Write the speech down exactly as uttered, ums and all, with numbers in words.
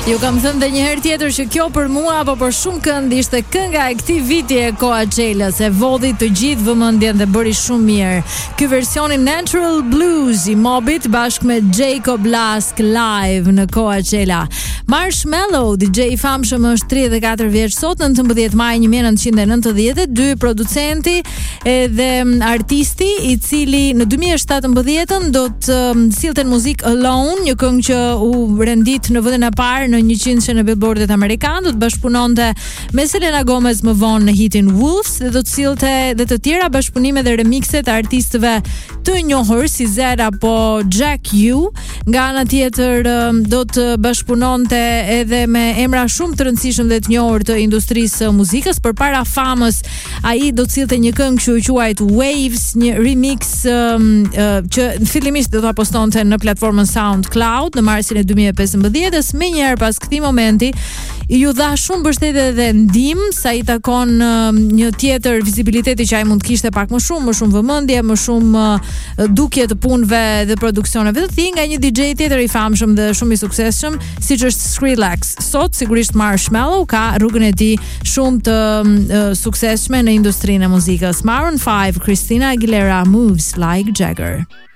Ju kam thënë edhe një herë tjetër që kjo për mua apo për shumë kënd ishte kënga e këtij viti e Coachella, se vodhi të gjithë vëmendjen dhe bëri shumë mirë. Ky versioni Natural Blues i Mobit bashkë me Jacob Lask live në Coachella. Marshmello, D J i famshëm, është tridhjetë e katër vjeç sot, nëntëmbëdhjetë maj një mijë e nëntëqind e nëntëdhjetë e dy, producenti dhe artisti i cili në dy mijë e shtatëmbëdhjetë do të um, sillte në muzikë Alone, një këngë që u rendit në vendin e parë në njëqind në Billboardet amerikan, do të bashkëpunonte me Selena Gomez më vonë në hitin Wolves dhe do të sillte dhe të tjera bashkëpunime dhe remikse të artistëve të njohur si Zed apo Jack U. Nga ana tjetër do të bashkëpunonte edhe me emra shumë të rëndësishëm dhe të njohur të industrisë së muzikës. Përpara famës, ai do të sillte një këngë që u quajt Waves, një remix um, uh, që fillimisht do ta postonte në platformën SoundCloud në marsin e dy mijë e pesëmbëdhjetë. Më njëherë pas këtij momenti ju dha shumë mbështetje dhe ndihmë, sa i takon uh, një tjetër vizibiliteti që ai mund të kishte pak më shumë, më shumë vëmendje, më shumë uh, dukje të punëve dhe produksioneve të tij nga një D J tjetër i famshëm dhe shumë i suksesshëm, siç është Skrillex. Sot sigurisht Marshmello ka rrugën e tij shumë të uh, suksesshme në industrinë e muzikës. Maroon five, Christina Aguilera, Moves Like Jagger.